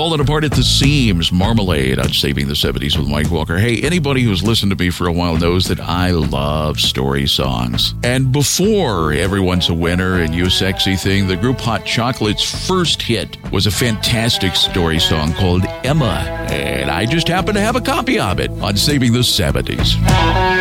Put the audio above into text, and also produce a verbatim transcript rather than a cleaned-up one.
Falling Apart at the Seams, Marmalade on Saving the seventies with Mike Walker. Hey, anybody who's listened to me for a while knows that I love story songs. And before Everyone's a Winner and You Sexy Thing, the group Hot Chocolate's first hit was a fantastic story song called Emma. And I just happen to have a copy of it on Saving the seventies.